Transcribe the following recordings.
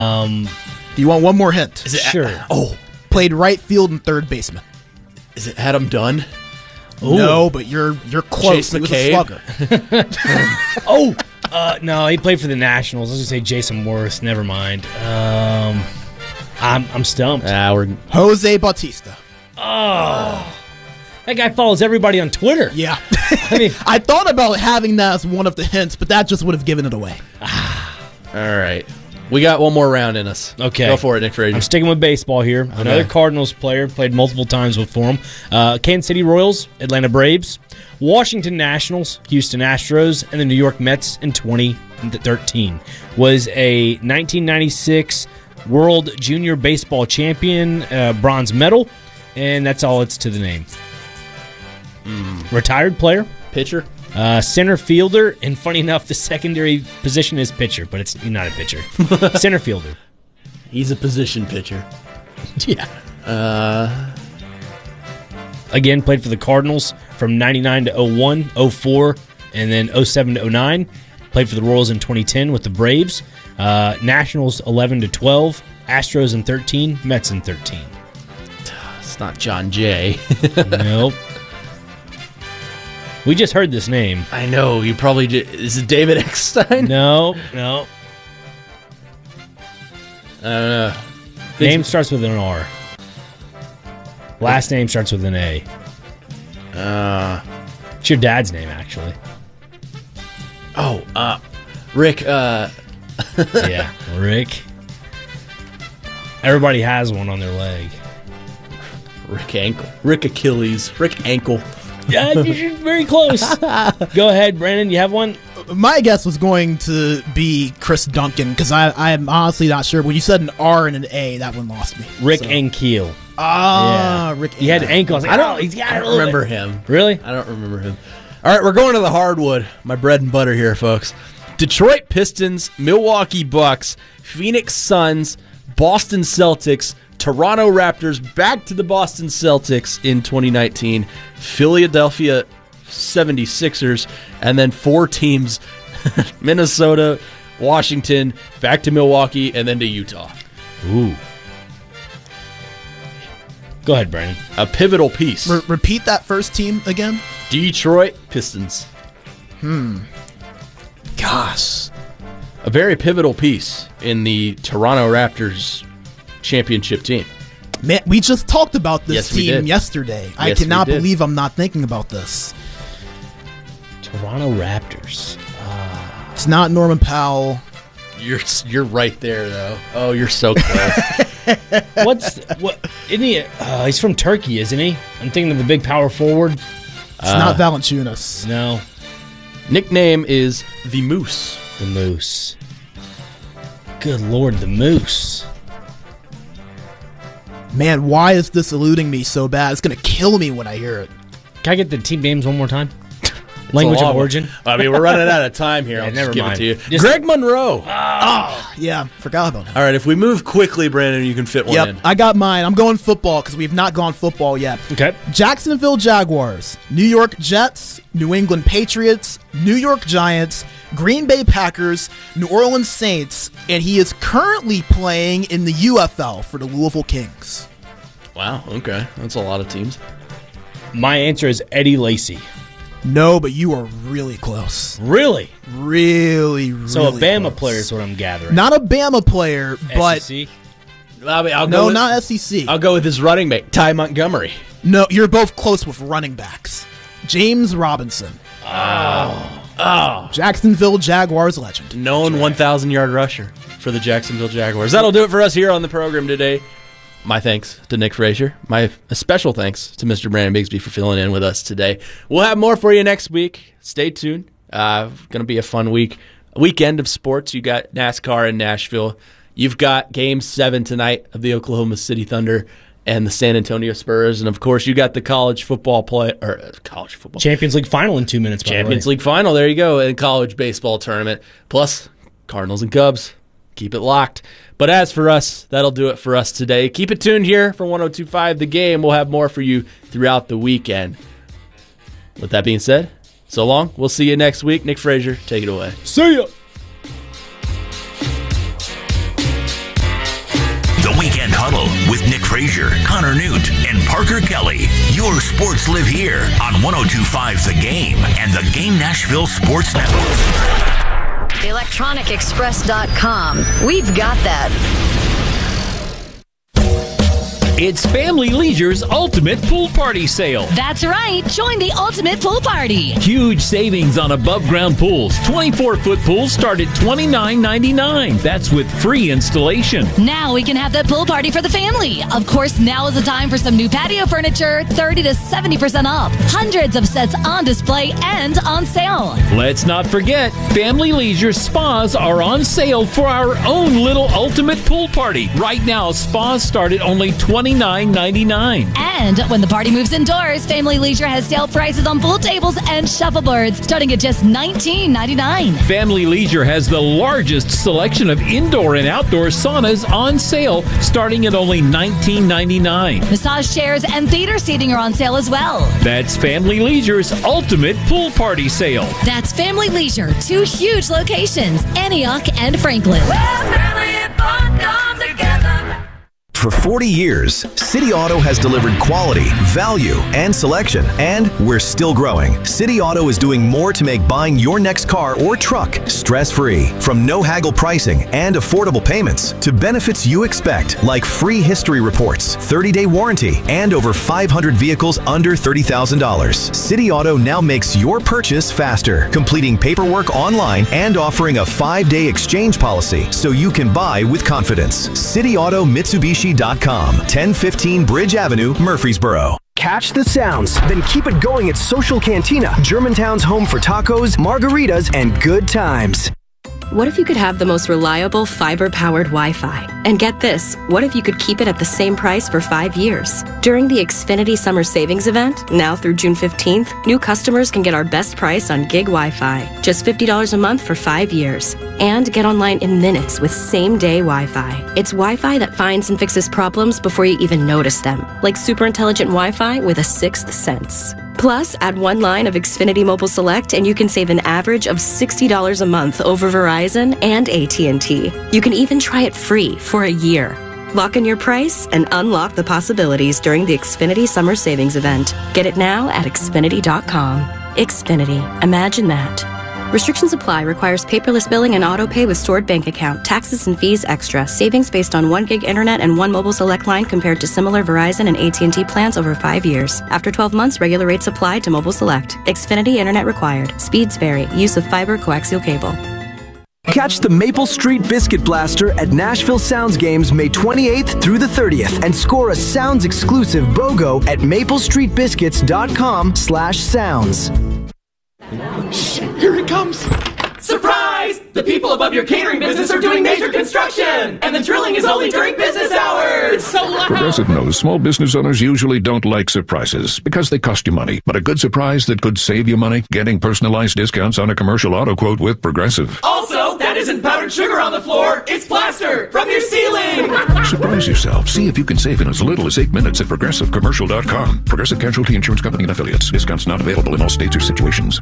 Do you want one more hint? Is it Sure. Played right field and third baseman. Is it Adam Dunn? Ooh. No, but you're close. Chase He was a McCabe? slugger. No, he played for the Nationals. I was going to say Jason Worth. Never mind. I'm stumped. Jose Bautista. That guy follows everybody on Twitter. Yeah. I mean, I thought about having that as one of the hints, but that just would have given it away. All right. We got one more round in us. Okay. Go for it, Nick Frazier. I'm sticking with baseball here. Another Cardinals player, played multiple times for him. Kansas City Royals, Atlanta Braves, Washington Nationals, Houston Astros, and the New York Mets in 2013. Was a 1996 World Junior Baseball Champion, bronze medal, and that's all it's to the name. Retired player. Pitcher? Center fielder, and funny enough, the secondary position is pitcher, but it's not a pitcher. Center fielder. He's a position pitcher. Yeah. Again, played for the Cardinals from 99 to 01, 04, and then 07 to 09. Played for the Royals in 2010 with the Braves. Nationals 11 to 12, Astros in 13, Mets in 13. It's not John Jay. Nope. We just heard this name. I know. You probably did. Is it David Eckstein? No. I don't know. Name starts with an R. Last name starts with an A. It's your dad's name, actually. Rick. Yeah, Rick. Everybody has one on their leg. Rick Ankle. Rick Achilles. Rick Ankle. Yeah, you're very close. Go ahead, Brandon. You have one? My guess was going to be Chris Duncan because I'm honestly not sure. When you said an R and an A, that one lost me. Rick Ankiel. Rick. He had ankle. I was like, he's got I don't remember him. Really? I don't remember him. All right, we're going to the hardwood. My bread and butter here, folks. Detroit Pistons, Milwaukee Bucks, Phoenix Suns, Boston Celtics, Toronto Raptors, back to the Boston Celtics in 2019, Philadelphia 76ers, and then 4 teams, Minnesota, Washington, back to Milwaukee, and then to Utah. Ooh. Go ahead, Brandon. A pivotal piece. Repeat that first team again. Detroit Pistons. Gosh. A very pivotal piece in the Toronto Raptors championship team. Man, we just talked about this Yes, we team did. yesterday. I Yes, we cannot did. believe I'm not thinking about this. Toronto Raptors. It's not Norman Powell. You're right there, though. Oh, you're so close. Isn't he? He's from Turkey, isn't he? I'm thinking of the big power forward. It's not Valanciunas. No. Nickname is the Moose. The Moose. Good Lord, the Moose. Man, why is this eluding me so bad? It's going to kill me when I hear it. Can I get the team names one more time? Language It's a of long origin. one. I mean, we're running out of time here. Yeah, I'll never just give mind. it to you. Just- Greg Monroe. Yeah, forgot about him. All right, if we move quickly, Brandon, you can fit one in. Yep, I got mine. I'm going football because we've not gone football yet. Okay. Jacksonville Jaguars, New York Jets, New England Patriots, New York Giants, Green Bay Packers, New Orleans Saints, and he is currently playing in the UFL for the Louisville Kings. Wow, okay. That's a lot of teams. My answer is Eddie Lacy. No, but you are really close. Really? Really So a Bama close. player is what I'm gathering. Not a Bama player, but SEC? I'll no, go with, not SEC. I'll go with his running mate, Ty Montgomery. No, you're both close with running backs. James Robinson. Jacksonville Jaguars legend. Known 1,000-yard rusher for the Jacksonville Jaguars. That'll do it for us here on the program today. My thanks to Nick Frazier. My special thanks to Mr. Brandon Bigsby for filling in with us today. We'll have more for you next week. Stay tuned. Going to be a fun weekend of sports. You got NASCAR in Nashville. You've got Game 7 tonight of the Oklahoma City Thunder and the San Antonio Spurs, and of course you got the college football Champions League final in 2 minutes. Champions League final. There you go, and college baseball tournament. Plus Cardinals and Cubs. Keep it locked. But as for us, that'll do it for us today. Keep it tuned here for 102.5 The Game. We'll have more for you throughout the weekend. With that being said, so long. We'll see you next week. Nick Frazier, take it away. See ya. Frazier, Connor Newt, and Parker Kelly. Your sports live here on 102.5 The Game and the Game Nashville Sports Network. ElectronicExpress.com. We've got that. It's Family Leisure's Ultimate Pool Party Sale. That's right. Join the Ultimate Pool Party. Huge savings on above-ground pools. 24-foot pools start at $29.99. That's with free installation. Now we can have that pool party for the family. Of course, now is the time for some new patio furniture, 30 to 70% off. Hundreds of sets on display and on sale. Let's not forget, Family Leisure spas are on sale for our own little Ultimate Pool Party. Right now, spas start at only $29.99. And when the party moves indoors, Family Leisure has sale prices on pool tables and shuffleboards starting at just $19.99. Family Leisure has the largest selection of indoor and outdoor saunas on sale starting at only $19.99. Massage chairs and theater seating are on sale as well. That's Family Leisure's Ultimate Pool Party Sale. That's Family Leisure, 2 huge locations, Antioch and Franklin. For 40 years, City Auto has delivered quality, value, and selection, and we're still growing. City Auto is doing more to make buying your next car or truck stress-free. From no-haggle pricing and affordable payments to benefits you expect, like free history reports, 30-day warranty, and over 500 vehicles under $30,000. City Auto now makes your purchase faster, completing paperwork online and offering a 5-day exchange policy so you can buy with confidence. City Auto Mitsubishi.com, 1015 Bridge Avenue, Murfreesboro. Catch the sounds, then keep it going at Social Cantina, Germantown's home for tacos, margaritas, and good times. What if you could have the most reliable fiber-powered Wi-Fi? And get this, what if you could keep it at the same price for 5 years? During the Xfinity Summer Savings Event, now through June 15th, new customers can get our best price on gig Wi-Fi, just $50 a month for 5 years. And get online in minutes with same-day Wi-Fi. It's Wi-Fi that finds and fixes problems before you even notice them, like super intelligent Wi-Fi with a sixth sense. Plus, add 1 line of Xfinity Mobile Select and you can save an average of $60 a month over Verizon and AT&T. You can even try it free for a year. Lock in your price and unlock the possibilities during the Xfinity Summer Savings Event. Get it now at Xfinity.com. Xfinity. Imagine that. Restrictions apply. Requires paperless billing and auto pay with stored bank account. Taxes and fees extra. Savings based on 1 gig internet and 1 mobile select line compared to similar Verizon and AT&T plans over 5 years. After 12 months, regular rates apply to mobile select. Xfinity internet required. Speeds vary. Use of fiber coaxial cable. Catch the Maple Street Biscuit Blaster at Nashville Sounds Games May 28th through the 30th and score a Sounds exclusive BOGO at maplestreetbiscuits.com/sounds. Here it comes! Surprise! The people above your catering business are doing major construction! And the drilling is only during business hours! It's so loud! Progressive knows small business owners usually don't like surprises because they cost you money. But a good surprise that could save you money? Getting personalized discounts on a commercial auto quote with Progressive. Also, that isn't powdered sugar on the floor, it's plaster from your ceiling! Surprise yourself. See if you can save in as little as 8 minutes at ProgressiveCommercial.com. Progressive Casualty Insurance Company and Affiliates. Discounts not available in all states or situations.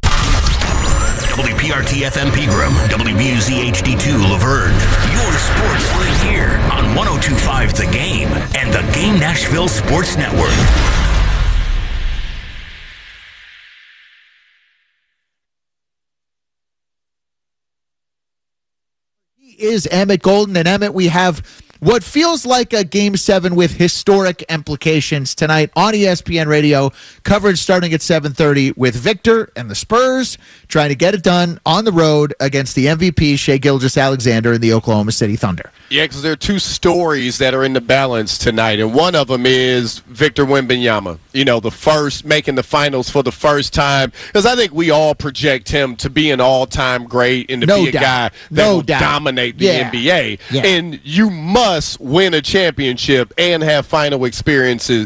WPRT FM Pegram, WBUZ HD2 Laverne. Your sports live here on 102.5 The Game and the Game Nashville Sports Network. He is Emmett Golden, and Emmett, we have what feels like a Game 7 with historic implications tonight on ESPN Radio. Coverage starting at 7:30 with Victor and the Spurs trying to get it done on the road against the MVP, Shai Gilgeous-Alexander, and the Oklahoma City Thunder. Yeah, because there are 2 stories that are in the balance tonight, and one of them is Victor Wembanyama. You know, the first, making the finals for the first time, because I think we all project him to be an all-time great and to be a guy that will dominate the NBA. Yeah. And you must win a championship and have final experiences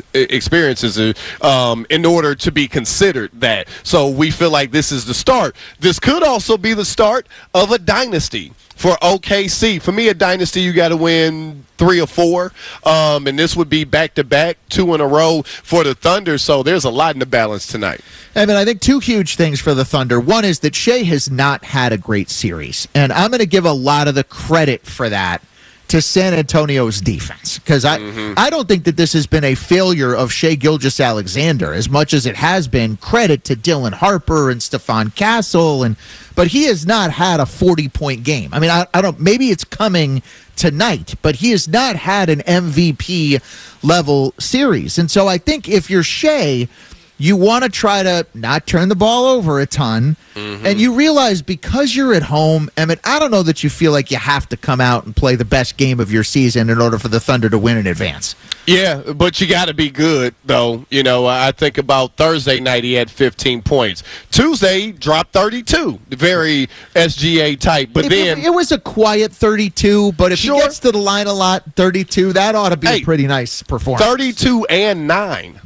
in order to be considered that. So we feel like this is the start. This could also be the start of a dynasty for OKC. For me, a dynasty, you got to win 3 or 4, and this would be back-to-back, 2 in a row for the Thunder, so there's a lot in the balance tonight. I mean, I think 2 huge things for the Thunder. One is that Shai has not had a great series, and I'm going to give a lot of the credit for that to San Antonio's defense, because I don't think that this has been a failure of Shai Gilgeous-Alexander as much as it has been credit to Dylan Harper and Stephon Castle, but he has not had a 40-point game. I mean, I don't. Maybe it's coming tonight, but he has not had an MVP level series, and so I think if you're Shai, you want to try to not turn the ball over a ton, and you realize because you're at home, Emmett, I don't know that you feel like you have to come out and play the best game of your season in order for the Thunder to win in advance. Yeah, but you got to be good, though. You know, I think about Thursday night, he had 15 points. Tuesday, he dropped 32, very SGA type. But then it was a quiet 32, but if he gets to the line a lot, 32, that ought to be a pretty nice performance. 32 and 9.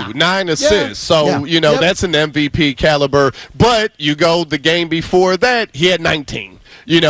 9 assists. So, that's an MVP caliber. But you go the game before that, he had 19.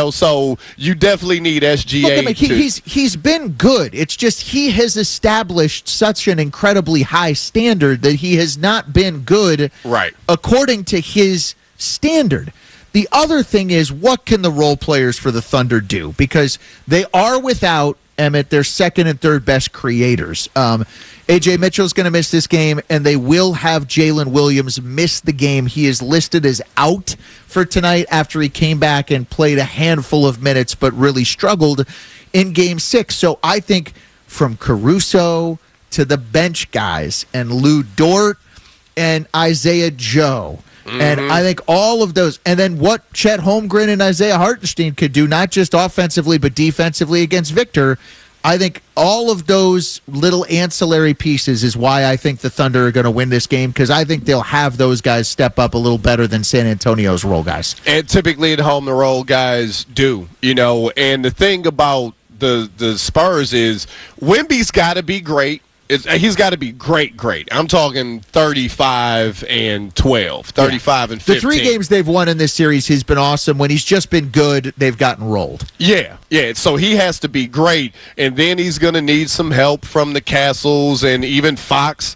So you definitely need SGA. Look, he's been good. It's just he has established such an incredibly high standard that he has not been good according to his standard. The other thing is, what can the role players for the Thunder do? Because they are without, Emmett, their second and third best creators. A.J. Mitchell's going to miss this game, and they will have Jalen Williams miss the game. He is listed as out for tonight after he came back and played a handful of minutes but really struggled in Game 6. So I think from Caruso to the bench guys and Lou Dort and Isaiah Joe, and I think all of those, and then what Chet Holmgren and Isaiah Hartenstein could do, not just offensively but defensively against Victor, I think all of those little ancillary pieces is why I think the Thunder are going to win this game, because I think they'll have those guys step up a little better than San Antonio's role guys. And typically at home, the role guys do, and the thing about the Spurs is Wemby's got to be great. He's got to be great. I'm talking 35 and 12, 35 and 15. The 3 games they've won in this series, he's been awesome. When he's just been good, they've gotten rolled. Yeah. So he has to be great, and then he's going to need some help from the Castles and even Fox,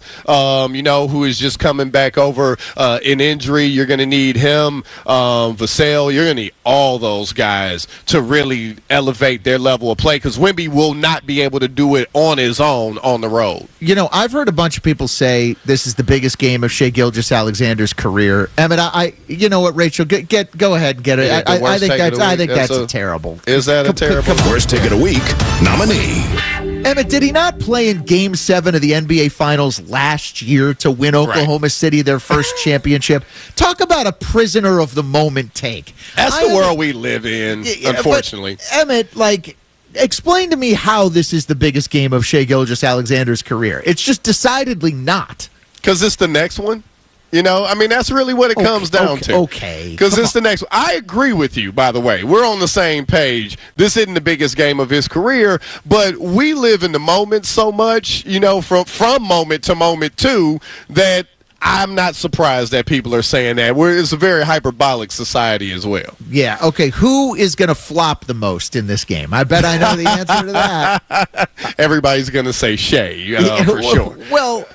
who is just coming back over in injury. You're going to need him, Vassell. You're going to need all those guys to really elevate their level of play, because Wemby will not be able to do it on his own on the road. I've heard a bunch of people say this is the biggest game of Shai Gilgeous-Alexander's career. Emmett, you know what, Rachel, go ahead and get it. Yeah, I think that's terrible. Is that a terrible? Worst take of the week nominee. Emmett, did he not play in Game 7 of the NBA Finals last year to win Oklahoma City their first championship? Talk about a prisoner of the moment take. That's the world we live in, unfortunately. But, Emmett, explain to me how this is the biggest game of Shai Gilgeous-Alexander's career. It's just decidedly not. Because it's the next one. That's really what it comes down to. Okay. Because it's the next one. I agree with you, by the way. We're on the same page. This isn't the biggest game of his career, but we live in the moment so much, from moment to moment, too, that I'm not surprised that people are saying that. It's a very hyperbolic society as well. Yeah, okay. Who is going to flop the most in this game? I bet I know the answer to that. Everybody's going to say Shai, for sure. Well,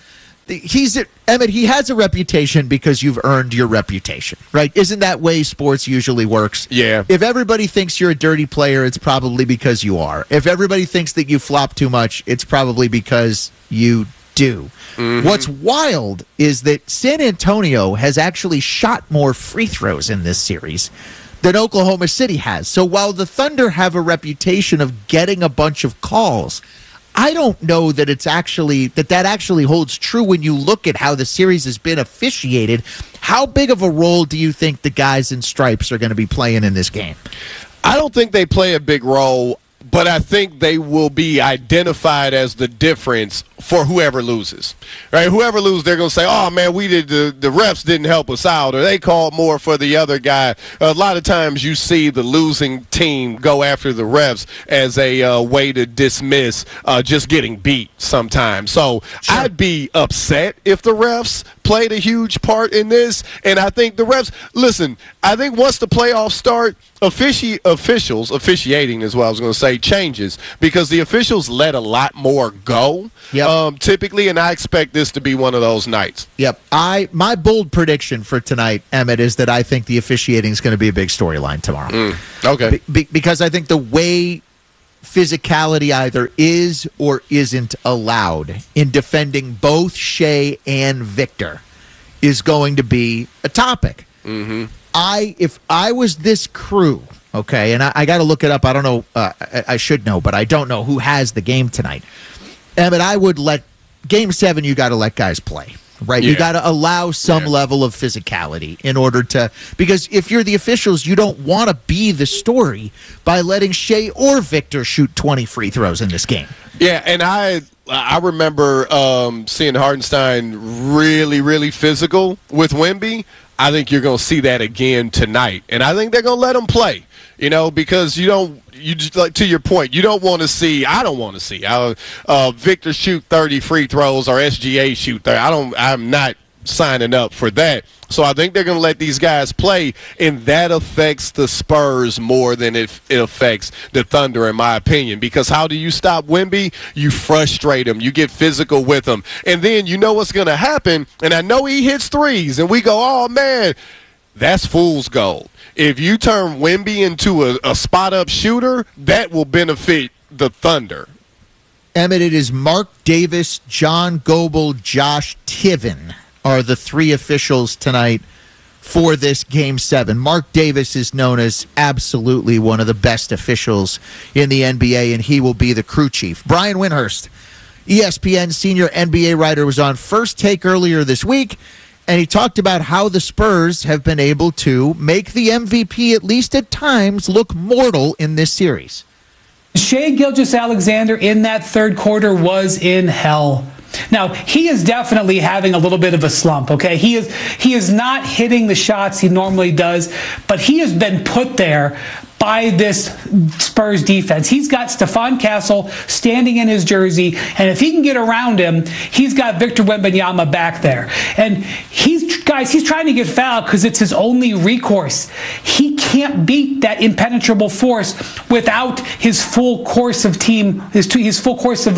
Emmett, he has a reputation because you've earned your reputation, right? Isn't that way sports usually works? Yeah. If everybody thinks you're a dirty player, it's probably because you are. If everybody thinks that you flop too much, it's probably because you do. What's wild is that San Antonio has actually shot more free throws in this series than Oklahoma City has. So while the Thunder have a reputation of getting a bunch of calls, I don't know that that actually holds true when you look at how the series has been officiated. How big of a role do you think the guys in stripes are going to be playing in this game? I don't think they play a big role, but I think they will be identified as the difference for whoever loses, right? Whoever loses, they're going to say, oh, man, the refs didn't help us out, or they called more for the other guy. A lot of times you see the losing team go after the refs as a way to dismiss just getting beat sometimes. So I'd be upset if the refs played a huge part in this, and I think the refs, listen, I think once the playoffs start, officiating is what I was going to say, changes, because the officials let a lot more go. Typically, and I expect this to be one of those nights. Yep. My bold prediction for tonight, Emmett, is that I think the officiating is going to be a big storyline tomorrow. Okay. Because I think the way physicality either is or isn't allowed in defending both Shea and Victor is going to be a topic. Mm-hmm. If I was this crew, okay, and I got to look it up. I don't know. I should know, but I don't know who has the game tonight. But I would let Game 7, you got to let guys play, right? Yeah. You got to allow some level of physicality in order to, because if you're the officials, you don't want to be the story by letting Shea or Victor shoot 20 free throws in this game. Yeah, and I remember seeing Hartenstein really, really physical with Wemby. I think you're going to see that again tonight, and I think they're going to let him play. Because you just, like, to your point, you don't want to see. I don't want to see Victor shoot 30 free throws or SGA shoot 30. I'm not signing up for that. So I think they're going to let these guys play, and that affects the Spurs more than it affects the Thunder, in my opinion. Because how do you stop Wemby? You frustrate him. You get physical with him. And then you know what's going to happen, and I know he hits threes, and we go, oh, man, that's fool's gold. If you turn Wemby into a spot-up shooter, that will benefit the Thunder. Emmett, it is Mark Davis, John Goebel, Josh Tiven are the three officials tonight for this Game 7. Mark Davis is known as absolutely one of the best officials in the NBA, and he will be the crew chief. Brian Windhorst, ESPN senior NBA writer, was on First Take earlier this week, and he talked about how the Spurs have been able to make the MVP, at least at times, look mortal in this series. Shai Gilgeous-Alexander in that third quarter was in hell. Now, he is definitely having a little bit of a slump, okay? He is not hitting the shots he normally does, but he has been put there by this Spurs defense. He's got Stephon Castle standing in his jersey, and if he can get around him, he's got Victor Wembanyama back there. And he's trying to get fouled because it's his only recourse. He can't beat that impenetrable force without his full course of team, his full course of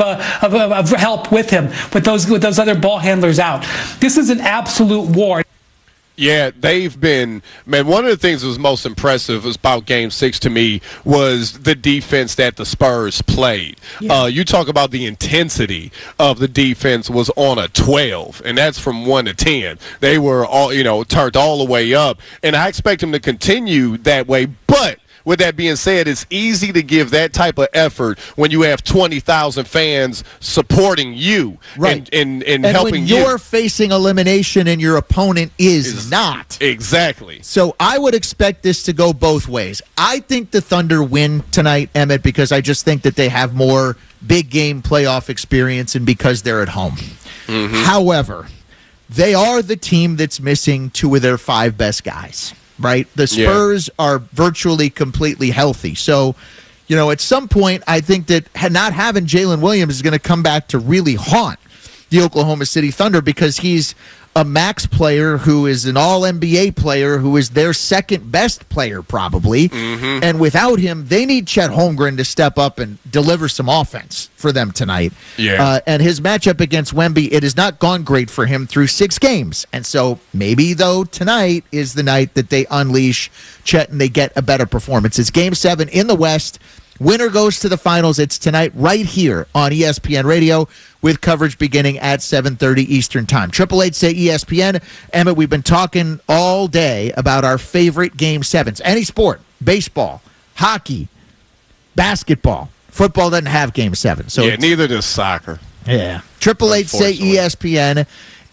help with him, with those other ball handlers out. This is an absolute war. Yeah, they've been, man, one of the things that was most impressive about Game 6 to me was the defense that the Spurs played. Yeah. You talk about the intensity of the defense was on a 12, and that's from 1 to 10. They were all, turned all the way up, and I expect them to continue that way, but with that being said, it's easy to give that type of effort when you have 20,000 fans supporting you, right, and when helping you're facing elimination and your opponent is not. Exactly. So I would expect this to go both ways. I think the Thunder win tonight, Emmett, because I just think that they have more big game playoff experience and because they're at home. Mm-hmm. However, they are the team that's missing 2 of their 5 best guys. Right? The Spurs are virtually completely healthy. So, at some point, I think that not having Jalen Williams is going to come back to really haunt the Oklahoma City Thunder because he's a max player who is an all-NBA player who is their second best player probably. Mm-hmm. And without him, they need Chet Holmgren to step up and deliver some offense for them tonight. Yeah. And his matchup against Wemby, it has not gone great for him through 6 games. And so maybe, though, tonight is the night that they unleash Chet and they get a better performance. It's Game 7 in the West. Winner goes to the finals. It's tonight right here on ESPN Radio with coverage beginning at 7:30 Eastern Time. 888-SAY-ESPN. Emmett, we've been talking all day about our favorite Game 7s. Any sport, baseball, hockey, basketball. Football doesn't have Game 7. So neither does soccer. Yeah. 888-SAY-ESPN.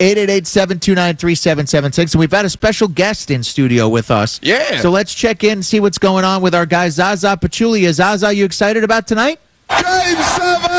888-729-3776. And we've got a special guest in studio with us. Yeah. So let's check in and see what's going on with our guy, Zaza Pachulia. Zaza, you excited about tonight? Game 7!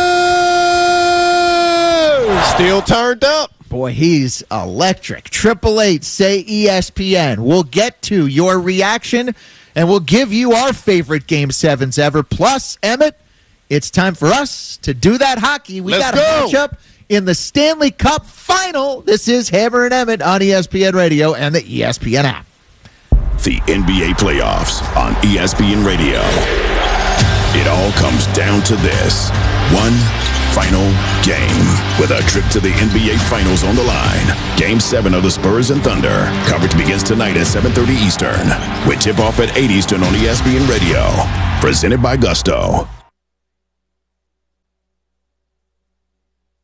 Still turned up. Boy, he's electric. 888-SAY-ESPN. We'll get to your reaction, and we'll give you our favorite Game 7s ever. Plus, Emmett, it's time for us to do that hockey. We got a matchup in the Stanley Cup Final. This is Hammer and Emmett on ESPN Radio and the ESPN app. The NBA playoffs on ESPN Radio. It all comes down to this. One final game with a trip to the NBA Finals on the line. Game 7 of the Spurs and Thunder. Coverage begins tonight at 7:30 Eastern with tip-off at 8 Eastern on ESPN Radio. Presented by Gusto.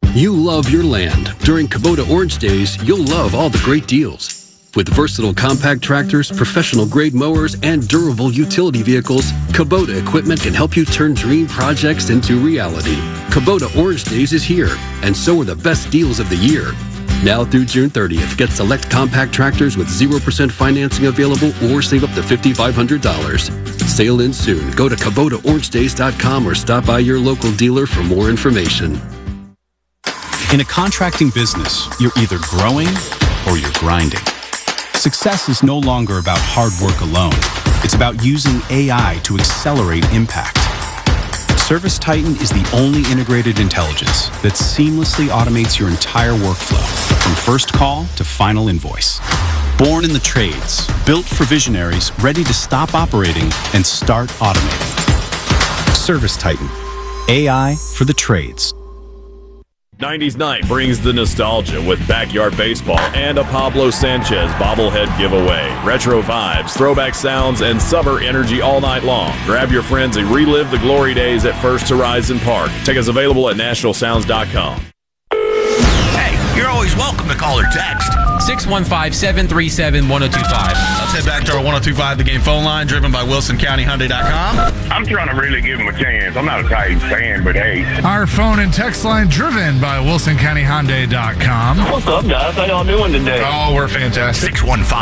You love your land. During Kubota Orange Days, you'll love all the great deals. With versatile compact tractors, professional-grade mowers, and durable utility vehicles, Kubota equipment can help you turn dream projects into reality. Kubota Orange Days is here, and so are the best deals of the year. Now through June 30th, get select compact tractors with 0% financing available or save up to $5,500. Sale ends soon. Go to KubotaOrangeDays.com or stop by your local dealer for more information. In a contracting business, you're either growing or you're grinding. Success is no longer about hard work alone. It's about using AI to accelerate impact. ServiceTitan is the only integrated intelligence that seamlessly automates your entire workflow, from first call to final invoice. Born in the trades, built for visionaries ready to stop operating and start automating. ServiceTitan, AI for the trades. 90s Night brings the nostalgia with backyard baseball and a Pablo Sanchez bobblehead giveaway. Retro vibes, throwback sounds, and summer energy all night long. Grab your friends and relive the glory days at First Horizon Park. Tickets available at nationalsounds.com. Hey, you're always welcome to call or text. 615-737-1025. Let's head back to our 1025 The Game phone line, driven by WilsonCountyHyundai.com. I'm trying to really give him a chance. I'm not a Titans fan, but hey. Our phone and text line, driven by WilsonCountyHyundai.com. What's up, guys? How y'all doing today? Oh, we're fantastic.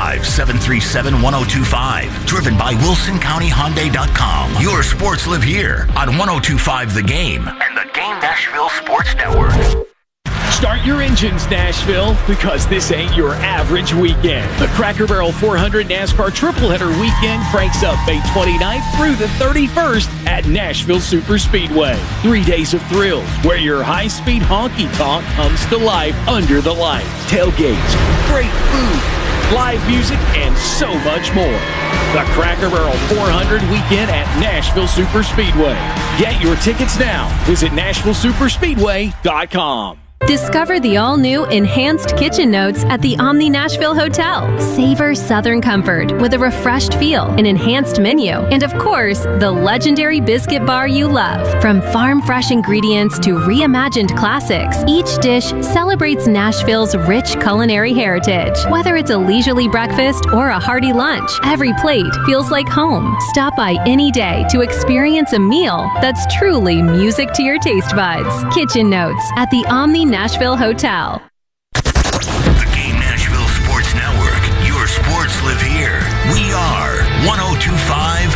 615-737-1025. Driven by WilsonCountyHyundai.com. Your sports live here on 1025 The Game and the Game Nashville Sports Network. Start your engines, Nashville, because this ain't your average weekend. The Cracker Barrel 400 NASCAR Tripleheader Weekend cranks up May 29th through the 31st at Nashville Superspeedway. 3 days of thrills where your high-speed honky-tonk comes to life under the lights. Tailgates, great food, live music, and so much more. The Cracker Barrel 400 Weekend at Nashville Superspeedway. Get your tickets now. Visit NashvilleSuperspeedway.com. Discover the all-new Enhanced Kitchen Notes at the Omni Nashville Hotel. Savor Southern comfort with a refreshed feel, an enhanced menu, and of course, the legendary biscuit bar you love. From farm-fresh ingredients to reimagined classics, each dish celebrates Nashville's rich culinary heritage. Whether it's a leisurely breakfast or a hearty lunch, every plate feels like home. Stop by any day to experience a meal that's truly music to your taste buds. Kitchen Notes at the Omni Nashville Hotel. The Game Nashville Sports Network. Your sports live here. We are 1025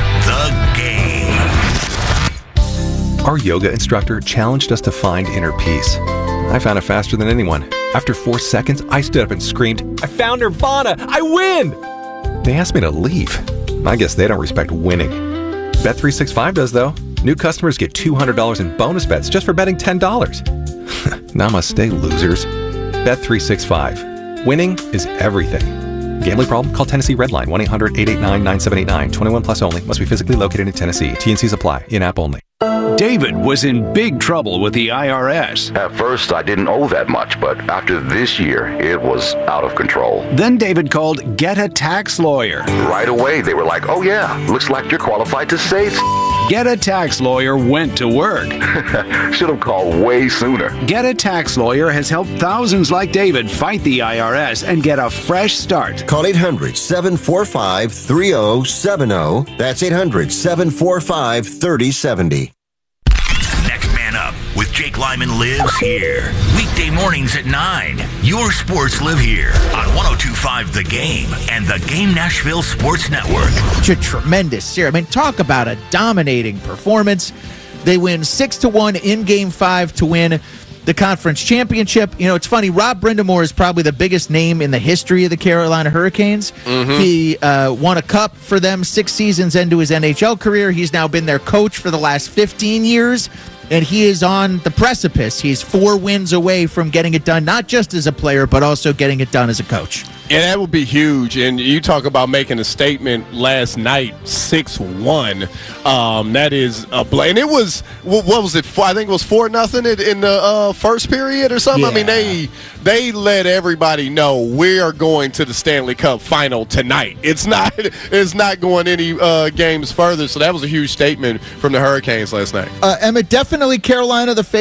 The Game. Our yoga instructor challenged us to find inner peace. I found it faster than anyone. After 4 seconds, I stood up and screamed, "I found Nirvana! I win!" They asked me to leave. I guess they don't respect winning. Bet365 does, though. New customers get $200 in bonus bets just for betting $10. Namaste, losers. Bet365. Winning is everything. Gambling problem? Call Tennessee Redline 1-800-889-9789. 21 plus only. Must be physically located in Tennessee. T&Cs apply. In-app only. David was in big trouble with the IRS. At first, I didn't owe that much, but after this year, it was out of control. Then David called Get a Tax Lawyer. Right away, they were like, "Oh yeah, looks like you're qualified to save." Get a Tax Lawyer went to work. Should have called way sooner. Get a Tax Lawyer has helped thousands like David fight the IRS and get a fresh start. Call 800-745-3070. That's 800-745-3070. Next Man Up with Jake Lyman lives here. Weekday mornings at 9. Your sports live here on 1025 The Game and the Game Nashville Sports Network. Such a tremendous series. I mean, talk about a dominating performance. They win 6-1 in Game 5 to win the conference championship. You know, it's funny, Rob Brindamore is probably the biggest name in the history of the Carolina Hurricanes. Mm-hmm. He won a cup for them 6 seasons into his NHL career. He's now been their coach for the last 15 years. And he is on the precipice. He's 4 wins away from getting it done, not just as a player, but also getting it done as a coach. And that would be huge. And you talk about making a statement last night, 6-1. That is a play. And it was, what was it? I think it was 4-0 in the first period or something. Yeah. I mean, they let everybody know we are going to the Stanley Cup final tonight. It's not going any games further. So that was a huge statement from the Hurricanes last night. Emmett, definitely Carolina the favorite.